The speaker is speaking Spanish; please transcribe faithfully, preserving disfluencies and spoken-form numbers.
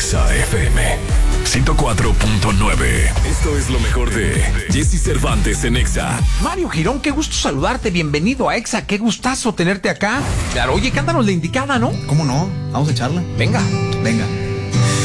Exa F M ciento cuatro punto nueve. Esto es lo mejor de Jesse Cervantes en Exa. Mario Girón, qué gusto saludarte. Bienvenido a Exa. Qué gustazo tenerte acá. Claro, oye, cántanos la indicada, ¿no? ¿Cómo no? Vamos a echarla. Venga. Venga.